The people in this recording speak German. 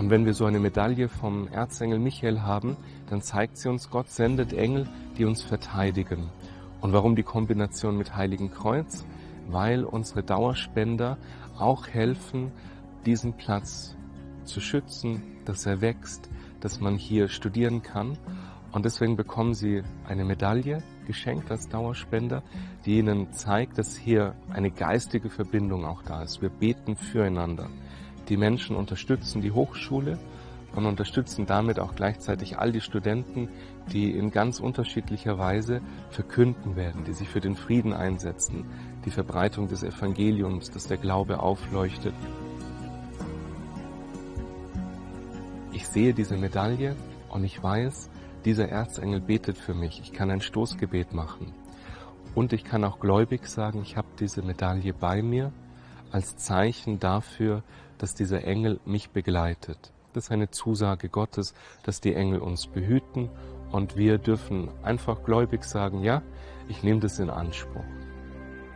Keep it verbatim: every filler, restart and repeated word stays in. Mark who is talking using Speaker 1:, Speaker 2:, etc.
Speaker 1: Und wenn wir so eine Medaille vom Erzengel Michael haben, dann zeigt sie uns, Gott sendet Engel, die uns verteidigen. Und warum die Kombination mit Heiligen Kreuz? Weil unsere Dauerspender auch helfen, diesen Platz zu schützen, dass er wächst, dass man hier studieren kann. Und deswegen bekommen sie eine Medaille geschenkt als Dauerspender, die ihnen zeigt, dass hier eine geistige Verbindung auch da ist. Wir beten füreinander. Die Menschen unterstützen die Hochschule und unterstützen damit auch gleichzeitig all die Studenten, die in ganz unterschiedlicher Weise verkünden werden, die sich für den Frieden einsetzen, die Verbreitung des Evangeliums, dass der Glaube aufleuchtet. Ich sehe diese Medaille und ich weiß, dieser Erzengel betet für mich. Ich kann ein Stoßgebet machen. Und ich kann auch gläubig sagen, ich habe diese Medaille bei mir als Zeichen dafür, dass dieser Engel mich begleitet. Das ist eine Zusage Gottes, dass die Engel uns behüten und wir dürfen einfach gläubig sagen, ja, ich nehme das in Anspruch.